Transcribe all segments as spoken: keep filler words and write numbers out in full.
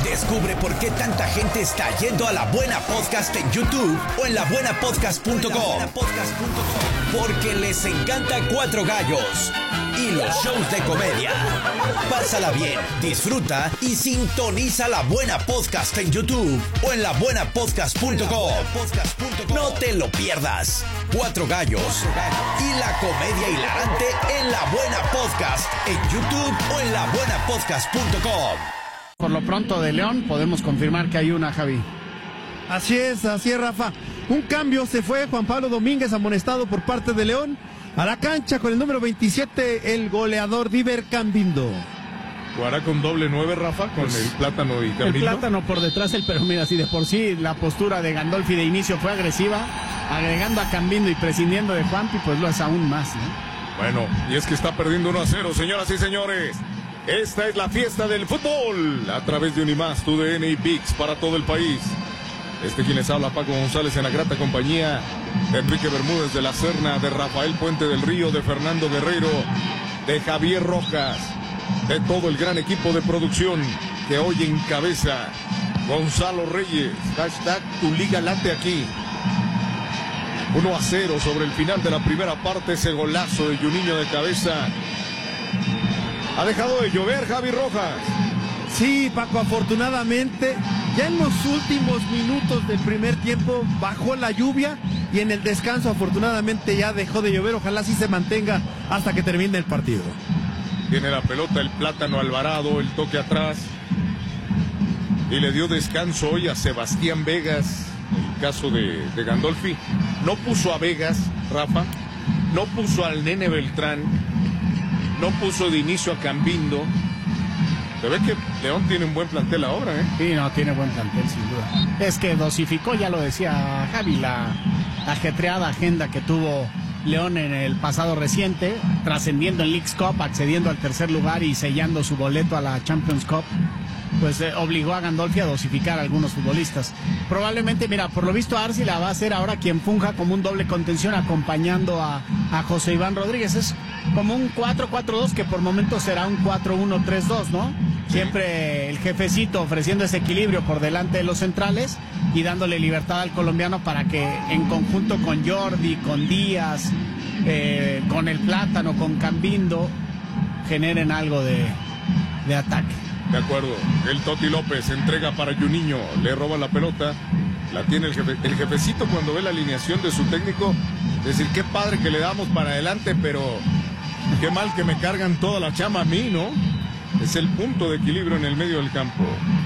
Descubre por qué tanta gente está yendo a La Buena Podcast en YouTube o en la buena podcast punto com. Porque les encanta Cuatro Gallos y los shows de comedia. Pásala bien, disfruta y sintoniza La Buena Podcast en YouTube o en la buena podcast punto com. No te lo pierdas. Cuatro Gallos y la comedia hilarante en La Buena Podcast en YouTube o en la buena podcast punto com. Por lo pronto de León podemos confirmar que hay una, Javi. Así es, así es, Rafa. Un cambio, se fue Juan Pablo Domínguez, amonestado por parte de León. A la cancha con el número veintisiete, el goleador Diver Cambindo. ¿Jugará con doble nueve, Rafa? Con pues, el Plátano y Cambindo. El Plátano por detrás, el, pero mira, si de por sí la postura de Gandolfi de inicio fue agresiva, agregando a Cambindo y prescindiendo de Juanpi, pues lo es aún más, ¿no? Bueno, y es que está perdiendo uno a cero, señoras y señores. Esta es la fiesta del fútbol a través de Unimás, Tu D N y V I X para todo el país. Este quien les habla, Paco González, en la grata compañía de Enrique Bermúdez de la Serna, de Rafael Puente del Río, de Fernando Guerrero, de Javier Rojas, de todo el gran equipo de producción que hoy encabeza Gonzalo Reyes. Hashtag Tu Liga Late aquí. uno a cero sobre el final de la primera parte, ese golazo de Juninho de cabeza. Ha dejado de llover, Javi Rojas. Sí, Paco, afortunadamente, ya en los últimos minutos del primer tiempo bajó la lluvia y en el descanso afortunadamente ya dejó de llover. Ojalá sí se mantenga hasta que termine el partido. Tiene la pelota el Plátano Alvarado, el toque atrás. Y le dio descanso hoy a Sebastián Vegas, en el caso de, de Gandolfi. No puso a Vegas, Rafa, no puso al Nene Beltrán, no puso de inicio a Cambindo. Se ve que León tiene un buen plantel ahora, ¿eh? Sí, no, tiene buen plantel, sin duda. Es que dosificó, ya lo decía Javi, la ajetreada agenda que tuvo León en el pasado reciente, trascendiendo en Leagues Cup, accediendo al tercer lugar y sellando su boleto a la Champions Cup. Pues eh, obligó a Gandolfi a dosificar a algunos futbolistas. Probablemente, mira, por lo visto Arcila va a ser ahora quien funja como un doble contención acompañando a, a José Iván Rodríguez. Es como un cuatro cuatro dos que por momentos será un cuatro uno tres dos, ¿no? Sí. Siempre el jefecito ofreciendo ese equilibrio por delante de los centrales y dándole libertad al colombiano para que en conjunto con Jordi, con Díaz, eh, con el Plátano, con Cambindo, generen algo de, de ataque. De acuerdo, el Toti López entrega para Juninho, le roba la pelota, la tiene el jefe, el jefecito cuando ve la alineación de su técnico, decir, qué padre que le damos para adelante, pero qué mal que me cargan toda la chama a mí, ¿no? Es el punto de equilibrio en el medio del campo.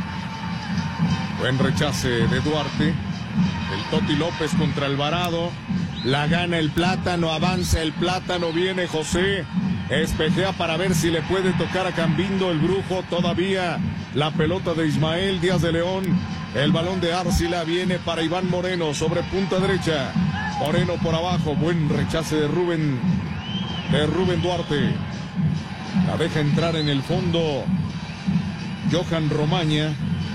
Buen rechace de Duarte, el Toti López contra Alvarado, la gana el Plátano, avanza el Plátano, viene José. Espejea para ver si le puede tocar a Cambindo, el brujo todavía. La pelota de Ismael Díaz de León. El balón de Arcila viene para Iván Moreno sobre punta derecha. Moreno por abajo. Buen rechace de Rubén, de Rubén Duarte. La deja entrar en el fondo Johan Romaña.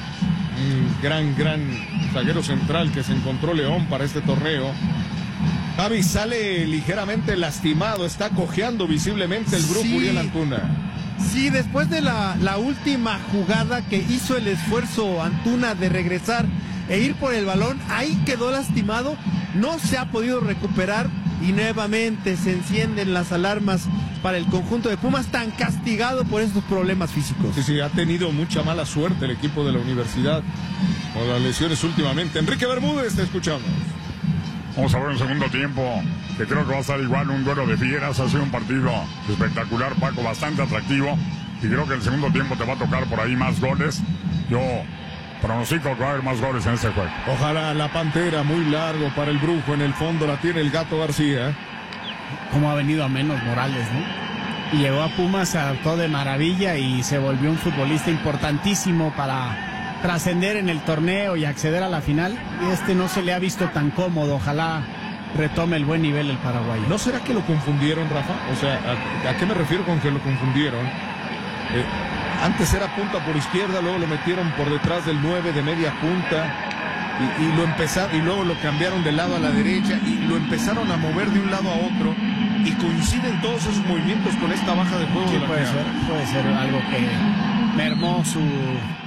Un gran, gran zaguero central que se encontró León para este torneo. Javi sale ligeramente lastimado, está cojeando visiblemente el grupo, sí, Uriel Antuna. Sí, después de la, la última jugada que hizo el esfuerzo Antuna de regresar e ir por el balón, ahí quedó lastimado, no se ha podido recuperar y nuevamente se encienden las alarmas para el conjunto de Pumas, tan castigado por estos problemas físicos. Sí, sí, ha tenido mucha mala suerte el equipo de la universidad con las lesiones últimamente. Enrique Bermúdez, te escuchamos. Vamos a ver un segundo tiempo, que creo que va a estar igual, un duelo de fieras. Ha sido un partido espectacular, Paco, bastante atractivo. Y creo que el segundo tiempo te va a tocar por ahí más goles. Yo pronostico que va a haber más goles en este juego. Ojalá. La Pantera, muy largo para el brujo. En el fondo la tiene el Gato García. Cómo ha venido a menos Morales, ¿no? Y llegó a Pumas, se adaptó de maravilla y se volvió un futbolista importantísimo para trascender en el torneo y acceder a la final, y este no se le ha visto tan cómodo. Ojalá retome el buen nivel el paraguayo. ¿No será que lo confundieron, Rafa? O sea, ¿a, a qué me refiero con que lo confundieron? Eh, antes era punta por izquierda, luego lo metieron por detrás del nueve de media punta y, y lo empezaron, y luego lo cambiaron de lado a la derecha y lo empezaron a mover de un lado a otro, y coinciden todos esos movimientos con esta baja de juego. Sí, de la puede ser, puede ser algo que mermó su